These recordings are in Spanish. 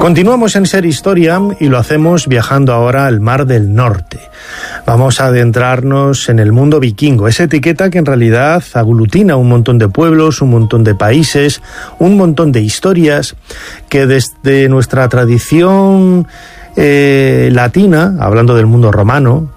Continuamos en Ser Historia y lo hacemos viajando ahora al Mar del Norte. Vamos a adentrarnos en el mundo vikingo, esa etiqueta que en realidad aglutina un montón de pueblos, un montón de países, un montón de historias que desde nuestra tradición latina, hablando del mundo romano,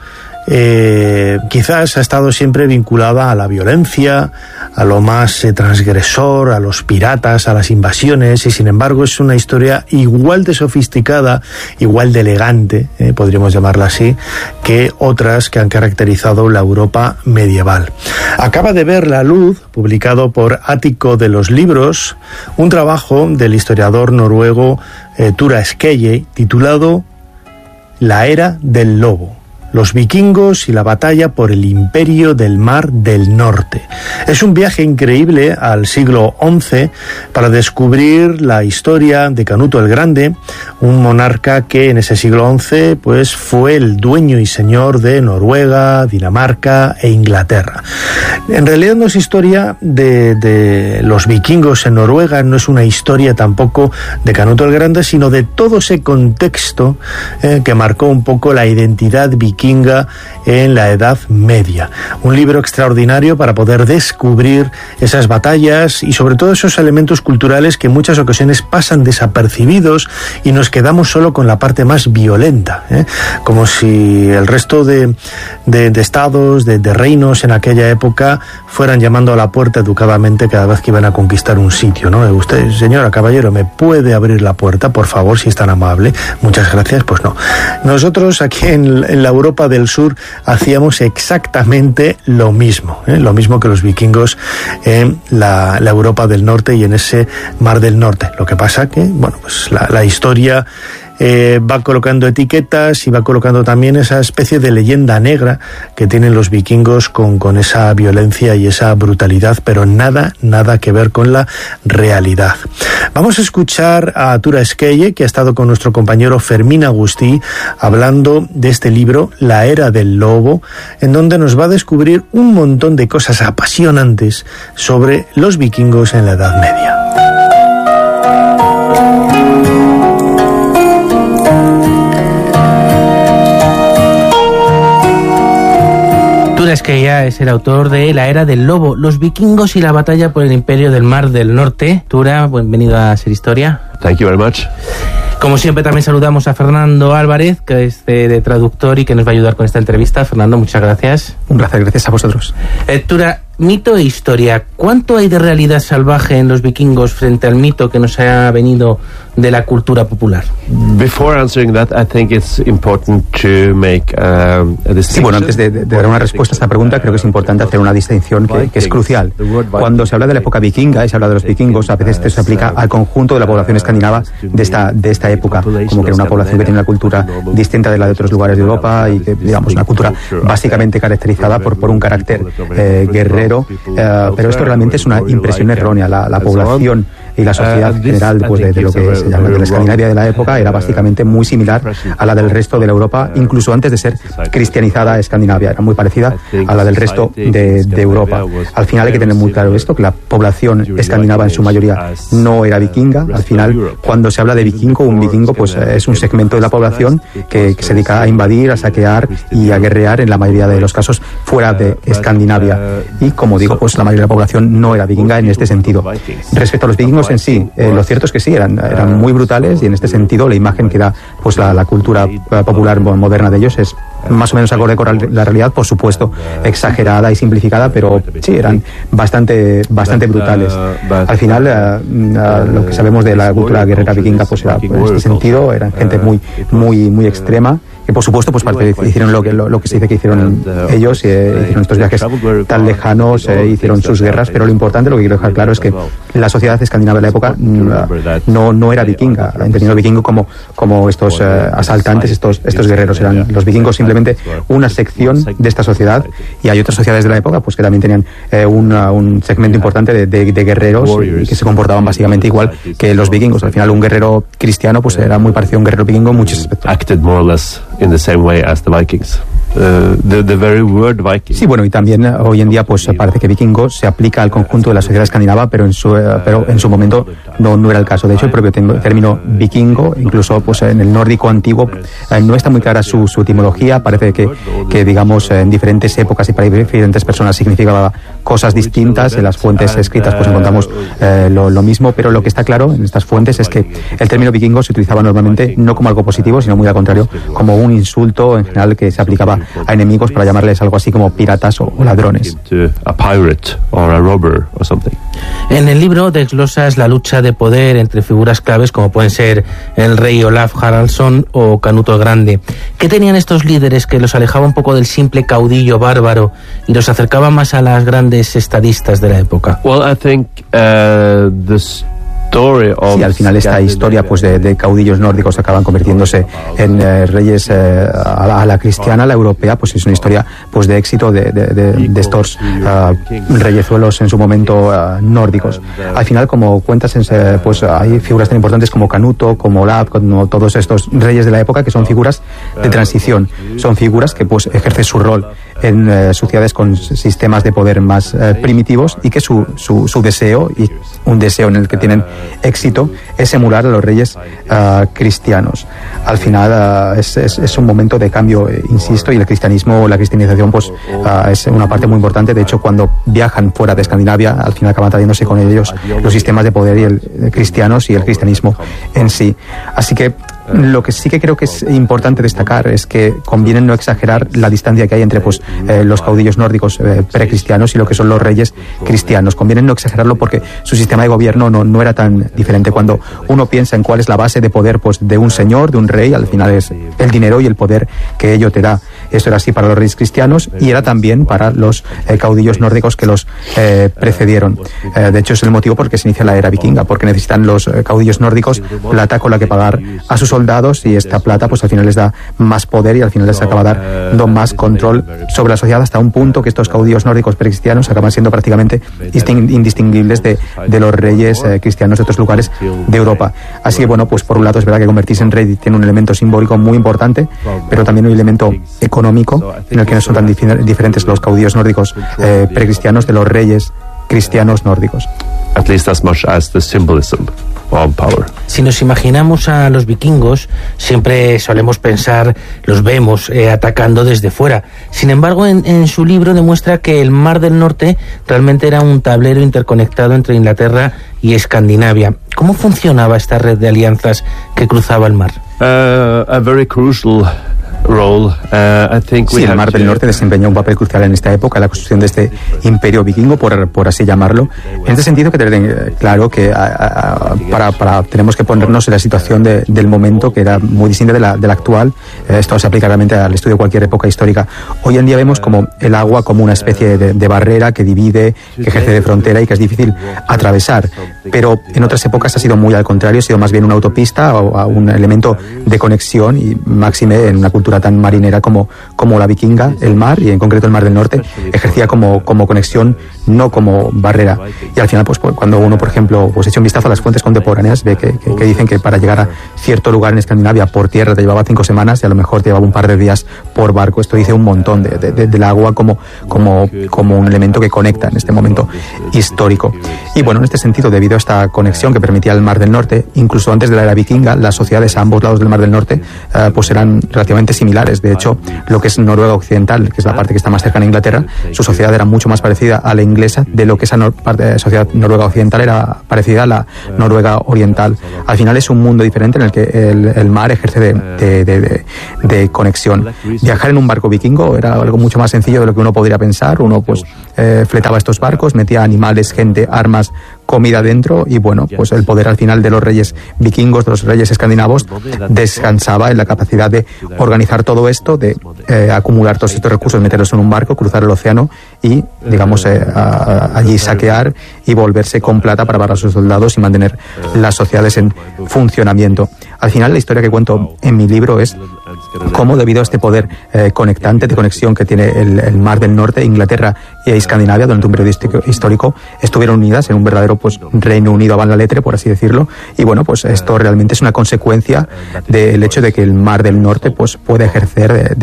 quizás ha estado siempre vinculada a la violencia, a lo más transgresor, a los piratas, a las invasiones, y sin embargo es una historia igual de sofisticada, igual de elegante, podríamos llamarla así, que otras que han caracterizado la Europa medieval. Acaba de ver la luz, publicado por Ático de los Libros, un trabajo del historiador noruego Tura Skeye, titulado La Era del Lobo: los vikingos y la batalla por el imperio del Mar del Norte. Es un viaje increíble al siglo XI para descubrir la historia de Canuto el Grande, un monarca que en ese siglo XI pues fue el dueño y señor de Noruega, Dinamarca e Inglaterra. En realidad no es historia de los vikingos en Noruega, no es una historia tampoco de Canuto el Grande, sino de todo ese contexto que marcó un poco la identidad vikinga en la Edad Media. Un libro extraordinario para poder descubrir esas batallas y sobre todo esos elementos culturales que en muchas ocasiones pasan desapercibidos y nos quedamos solo con la parte más violenta, como si el resto de estados, de reinos en aquella época fueran llamando a la puerta educadamente cada vez que iban a conquistar un sitio, ¿no? Usted, señora, caballero, ¿me puede abrir la puerta, por favor, si es tan amable? Muchas gracias. Pues no. Nosotros aquí en la Europa del Sur hacíamos exactamente lo mismo que los vikingos en la Europa del Norte y en ese Mar del Norte. Lo que pasa que, bueno, pues la historia va colocando etiquetas y va colocando también esa especie de leyenda negra que tienen los vikingos con esa violencia y esa brutalidad, pero nada que ver con la realidad. Vamos a escuchar a Tura Skeye, que ha estado con nuestro compañero Fermín Agustí hablando de este libro, La Era del Lobo, en donde nos va a descubrir un montón de cosas apasionantes sobre los vikingos en la Edad Media. Tura Skeye es el autor de La Era del Lobo, los vikingos y la batalla por el imperio del Mar del Norte. Tura, bienvenido a Ser Historia. Thank you very much. Como siempre también saludamos a Fernando Álvarez, que es de traductor y que nos va a ayudar con esta entrevista. Fernando, muchas gracias. Un placer, gracias a vosotros. Tura, mito e historia. ¿Cuánto hay de realidad salvaje en los vikingos frente al mito que nos ha venido de la cultura popular? Before answering that, I think it's important to make a distinction. Sí, bueno, antes de dar una respuesta a esta pregunta, creo que es importante hacer una distinción que es crucial. Cuando se habla de la época vikinga y se habla de los vikingos, a veces esto se aplica al conjunto de la población escandinava de esta época, como que era una población que tiene una cultura distinta de la de otros lugares de Europa y que, digamos, una cultura básicamente caracterizada por un carácter guerrero, pero esto realmente es una impresión errónea. La población y la sociedad general, pues, de lo que se llama de la Escandinavia de la época era básicamente muy similar a la del resto de la Europa, incluso antes de ser cristianizada Escandinavia, era muy parecida a la del resto de Europa. Al final hay que tener muy claro esto, que la población escandinava en su mayoría no era vikinga. Al final, cuando se habla de vikingo, un vikingo pues es un segmento de la población que se dedica a invadir, a saquear y a guerrear, en la mayoría de los casos fuera de Escandinavia, y como digo, pues la mayoría de la población no era vikinga en este sentido. Respecto a los vikingos en sí, lo cierto es que sí, eran muy brutales, y en este sentido la imagen que da pues la cultura popular moderna de ellos es más o menos acorde con la realidad, por supuesto exagerada y simplificada, pero sí, eran bastante brutales. Al final lo que sabemos de la cultura guerrera vikinga pues era, en este sentido, eran gente muy extrema, que por supuesto pues hicieron lo que se dice que hicieron ellos, hicieron estos viajes tan lejanos, hicieron sus guerras, pero lo importante, lo que quiero dejar claro, es que la sociedad escandinava de la época no era vikinga, entendiendo vikingo como estos asaltantes, estos guerreros. Eran los vikingos simplemente una sección de esta sociedad, y hay otras sociedades de la época pues que también tenían un segmento importante de guerreros y que se comportaban básicamente igual que los vikingos. Al final, un guerrero cristiano pues era muy parecido a un guerrero vikingo en muchos aspectos. Acted more or less in the same way as the Vikings. the very word Viking. Sí, bueno, y también hoy en día pues parece que vikingo se aplica al conjunto de la sociedad escandinava, pero en su momento no era el caso. De hecho, el propio término vikingo, incluso pues en el nórdico antiguo, no está muy clara su etimología. Parece que digamos en diferentes épocas y para diferentes personas significaba cosas distintas. En las fuentes escritas pues encontramos lo mismo, pero lo que está claro en estas fuentes es que el término vikingo se utilizaba normalmente no como algo positivo, sino muy al contrario, como un insulto en general que se aplicaba a enemigos para llamarles algo así como piratas o ladrones. En el libro desglosas la lucha de poder entre figuras claves como pueden ser el rey Olaf Haraldsson o Canuto el Grande. ¿Qué tenían estos líderes que los alejaba un poco del simple caudillo bárbaro y los acercaba más a las grandes estadistas de la época? Well, I think Sí, al final esta historia pues de caudillos nórdicos acaban convirtiéndose en reyes a la cristiana, a la europea, pues es una historia pues de éxito de estos reyezuelos en su momento nórdicos. Al final, como cuentas, pues hay figuras tan importantes como Canuto, como Olaf, como todos estos reyes de la época que son figuras de transición, son figuras que pues ejercen su rol en sociedades con sistemas de poder más primitivos y que su deseo, y un deseo en el que tienen éxito, es emular a los reyes cristianos. Al final es un momento de cambio, insisto, y el cristianismo, la cristianización pues es una parte muy importante. De hecho, cuando viajan fuera de Escandinavia, al final acaban trayéndose con ellos los sistemas de poder y el cristianos y el cristianismo en sí. Así que lo que sí que creo que es importante destacar es que conviene no exagerar la distancia que hay entre pues los caudillos nórdicos precristianos y lo que son los reyes cristianos. Conviene no exagerarlo porque su sistema de gobierno no era tan diferente. Cuando uno piensa en cuál es la base de poder pues de un señor, de un rey, al final es el dinero y el poder que ello te da. Esto era así para los reyes cristianos y era también para los caudillos nórdicos que los precedieron. De hecho, es el motivo por el que se inicia la era vikinga, porque necesitan los caudillos nórdicos plata con la que pagar a sus soldados, y esta plata pues al final les da más poder y al final les acaba dando más control sobre la sociedad, hasta un punto que estos caudillos nórdicos precristianos acaban siendo prácticamente indistinguibles de los reyes cristianos de otros lugares de Europa. Así que bueno, pues por un lado es verdad que convertirse en rey tiene un elemento simbólico muy importante, pero también un elemento económico en el que no son tan diferentes los caudillos nórdicos precristianos de los reyes cristianos nórdicos. At least as much as the symbolism of power. Si nos imaginamos a los vikingos, siempre solemos pensar, los vemos atacando desde fuera. Sin embargo, en su libro demuestra que el Mar del Norte realmente era un tablero interconectado entre Inglaterra y Escandinavia. ¿Cómo funcionaba esta red de alianzas que cruzaba el mar? A very crucial role. Sí, el Mar del Norte desempeñó un papel crucial en esta época, la construcción de este imperio vikingo, por así llamarlo. En este sentido, que tener claro que tenemos que ponernos en la situación del momento, que era muy distinta de la actual. Esto se aplica realmente al estudio de cualquier época histórica. Hoy en día vemos como el agua como una especie de barrera que divide, que ejerce de frontera y que es difícil atravesar. Pero en otras épocas ha sido muy al contrario, ha sido más bien una autopista o un elemento de conexión, y máxime en una cultura tan marinera como la vikinga. El mar, y en concreto el Mar del Norte, ejercía como conexión, no como barrera. Y al final, pues cuando uno, por ejemplo, pues echa un vistazo a las fuentes contemporáneas, ve que dicen que para llegar a cierto lugar en Escandinavia por tierra te llevaba 5 semanas y a lo mejor te llevaba un par de días por barco. Esto dice un montón del agua como un elemento que conecta en este momento histórico. Y bueno, en este sentido, debido a esta conexión que permitía el Mar del Norte, incluso antes de la era vikinga, las sociedades a ambos lados del Mar del Norte pues eran relativamente similares. De hecho, lo que es Noruega Occidental, que es la parte que está más cercana a Inglaterra, su sociedad era mucho más parecida a la inglesa de lo que esa sociedad Noruega Occidental era parecida a la Noruega Oriental. Al final es un mundo diferente en el que el mar ejerce de conexión. Viajar en un barco vikingo era algo mucho más sencillo de lo que uno podría pensar. Uno pues fletaba estos barcos, metía animales, gente, armas, comida dentro, y bueno, pues el poder al final de los reyes vikingos, de los reyes escandinavos, descansaba en la capacidad de organizar todo esto, de acumular todos estos recursos, meterlos en un barco, cruzar el océano y, digamos, allí saquear y volverse con plata para pagar a sus soldados y mantener las sociedades en funcionamiento. Al final, la historia que cuento en mi libro es cómo, debido a este poder conectante, de conexión que tiene el Mar del Norte, Inglaterra y Escandinavia durante un periodo histórico, estuvieron unidas en un verdadero pues Reino Unido avant la lettre, por así decirlo. Y bueno, pues esto realmente es una consecuencia del hecho de que el Mar del Norte pues puede ejercer